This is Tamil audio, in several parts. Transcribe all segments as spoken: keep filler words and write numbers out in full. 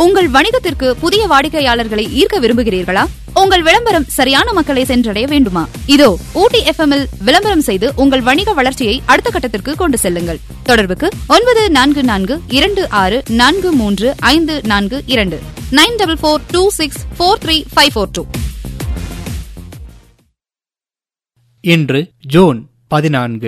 உங்கள் வணிகத்திற்கு புதிய வாடிக்கையாளர்களை ஈர்க்க விரும்புகிறீர்களா? உங்கள் விளம்பரம் சரியான மக்களை சென்றடைய வேண்டுமா? இதோ ஊட்டி எஃப்எம் இல் விளம்பரம் செய்து உங்கள் வணிக வளர்ச்சியை அடுத்த கட்டத்திற்கு கொண்டு செல்லுங்கள். தொடர்புக்கு ஒன்பது நான்கு நான்கு இரண்டு ஆறு நான்கு மூன்று ஐந்து நான்கு இரண்டு நைன் டபுள் போர் டூ சிக்ஸ் போர் த்ரீ ஃபைவ் போர் டூ. இன்று ஜூன் பதினான்கு,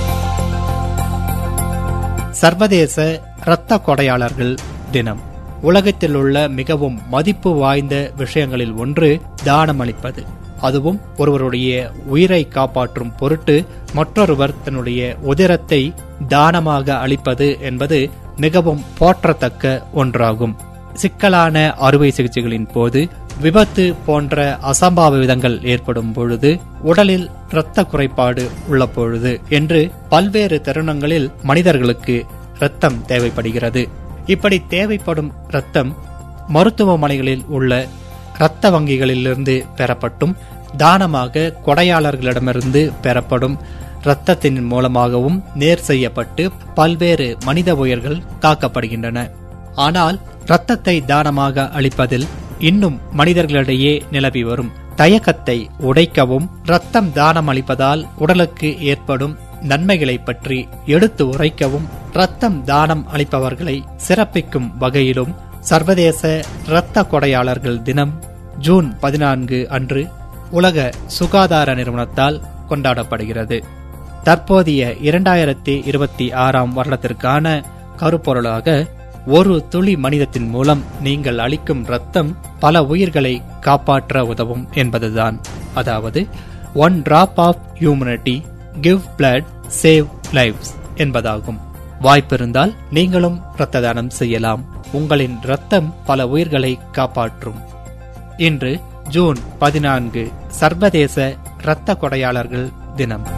சர்வதேச இரத்த கொடையாளர்கள் தினம். உலகத்தில் உள்ள மிகவும் மதிப்பு வாய்ந்த விஷயங்களில் ஒன்று தானம் அளிப்பது. அதுவும் ஒருவருடைய உயிரை காப்பாற்றும் பொருட்டு மற்றொருவர் தன்னுடைய உதிரத்தை தானமாக அளிப்பது என்பது மிகவும் போற்றத்தக்க ஒன்றாகும். சிக்கலான அறுவை சிகிச்சைகளின் போது, விபத்து போன்ற அசம்பாவிதங்கள் ஏற்படும் பொழுது, உடலில் இரத்த குறைபாடு உள்ள பொழுது என்று பல்வேறு தருணங்களில் மனிதர்களுக்கு இரத்தம் தேவைப்படுகிறது. இப்படி தேவைப்படும் இரத்தம் மருத்துவமனைகளில் உள்ள இரத்த வங்கிகளிலிருந்து பெறப்பட்டும், தானமாக கொடையாளர்களிடமிருந்து பெறப்படும் இரத்தத்தின் மூலமாகவும் நேர் செய்யப்பட்டு பல்வேறு மனித உயிர்கள் காக்கப்படுகின்றன. ஆனால் இரத்தத்தை தானமாக அளிப்பதில் இன்னும் மனிதர்களிடையே நிலவி வரும் தயக்கத்தை உடைக்கவும், இரத்தம் தானம் அளிப்பதால் உடலுக்கு ஏற்படும் நன்மைகளை பற்றி எடுத்து உரைக்கவும், இரத்தம் தானம் அளிப்பவர்களை சிறப்பிக்கும் வகையிலும் சர்வதேச இரத்த கொடையாளர்கள் தினம் ஜூன் பதினான்கு அன்று உலக சுகாதார நிறுவனத்தால் கொண்டாடப்படுகிறது. தற்போதைய இரண்டாயிரத்தி இருபத்தி ஆறாம் வருடத்திற்கான கருப்பொருளாக, ஒரு துளி மனிதத்தின் மூலம் நீங்கள் அளிக்கும் இரத்தம் பல உயிர்களை காப்பாற்ற உதவும் என்பதுதான். அதாவது one drop of humanity give blood save lives என்பதாகும். வாய்ப்பிருந்தால் நீங்களும் இரத்த தானம் செய்யலாம். உங்களின் இரத்தம் பல உயிர்களை காப்பாற்றும். இன்று ஜூன் பதினான்கு, சர்வதேச இரத்த கொடையாளர்கள் தினம்.